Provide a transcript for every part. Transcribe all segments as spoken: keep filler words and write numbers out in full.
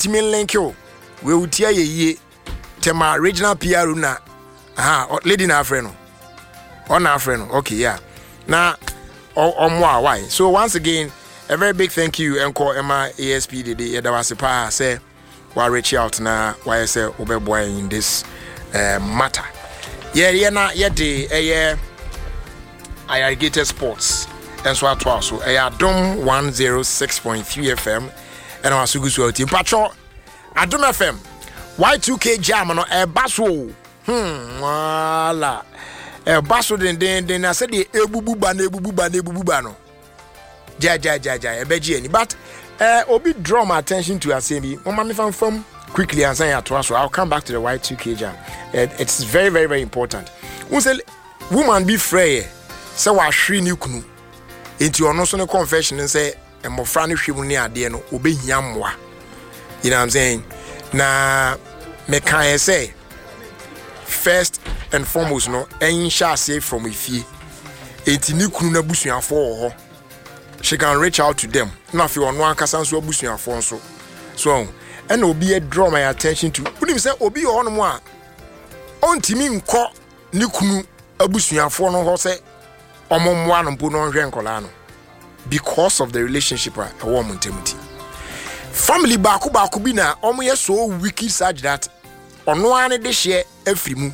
timi link you we utia ye ye tema regional P R na aha lady na afre no on afre no okay yeah na omwa why so once again a very big thank you enko Emma A S P dede yeda wasepa say wa reach out na why say obeboy in this uh, matter yeah yeah na yeah de eh Irrigated Sports and so at so eh Adom one oh six point three F M and our sugusu team patro Adom F M Y two K jam no e baso hmm wala e baso den den den na say the ebubu ba na ebubu ba na ebubu ba no ja ja ja ja e beji ani but uh obi draw my attention to asembi mama me fam fam quickly and say at so I'll come back to the Y two K jam. It, it's very very very important. We say woman be free say wa hwe ni kunu enti ono so ne confession say emofra ne hwemu ne ade no obehia mmoa. You know what I'm saying? Na me kan say first and foremost no en sha say from ifie enti ni kunu na busuafo ho she can reach out to them na fi ono akasa nso abusuafo nso so and obi draw my attention to unim say obi ho no mo a ontimi nko ni kunu abusuafo no ho say omomwa no mpo no hwe nkola no because of the relationship a wo montemuti family baako baako bi na omo ye so wicked such that ono ane de hye afrimu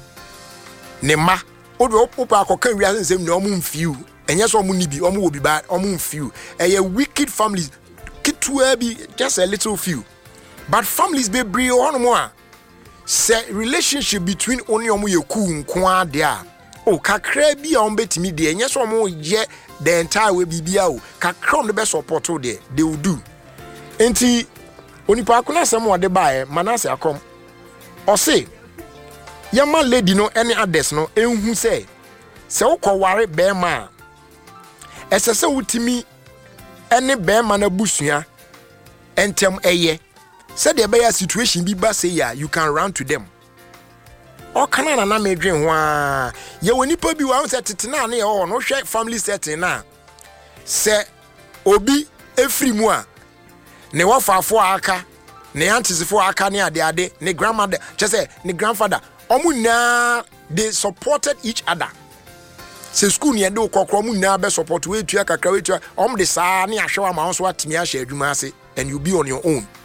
ne ma odo opo akoka wi nsem ne omo mfiu enye so omo ni bi omo wo bi ba omo mfiu eye wicked families kitwa bi just a little few but families be bri ono mo a say relationship between oni omo ye ku nko ade a o kakra bi a omo betimi de enye so omo ye the entire way bibia o kakra on the best support o de they will do enti onipa akuna sem wo de bae manase akom o say yama lady no any others no enhu say se ukoware be ma esese wutimi ene be ma na busua entem eye said the bear situation be ba say ya you can run to them o kana na na medwen ho a ye woni pa bi wa say tetena na ye ho no hwe family setting na se obi efri mu a ne wafafo aka ne antisifo aka ne ade ade ne grandmother just ne grandfather omu na they supported each other se school ne do kokro mu na be support we tua kakra we tua om de saa ne ahwe ma so atimi ahye adwuma ase and you be on your own